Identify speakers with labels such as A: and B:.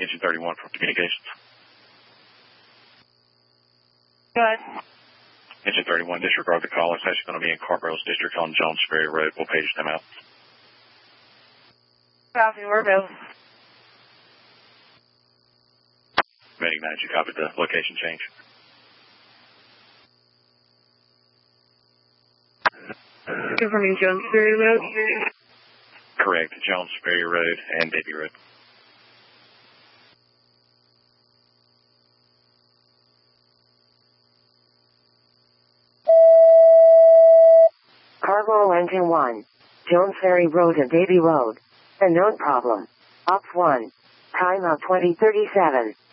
A: Engine 31 from communications.
B: Good.
A: Engine 31, disregard the call. It's actually going to be in Cartwheels District on Jones Ferry Road. We'll page them out.
B: Copy, we're available.
A: Medic 9, you copied the location change?
B: Confirming Jones Ferry Road.
A: Correct. Jones Ferry Road and Davie Road.
C: Cargo Engine 1. Jones Ferry Road and Davie Road. A known problem. Ops 1. Time of 2037.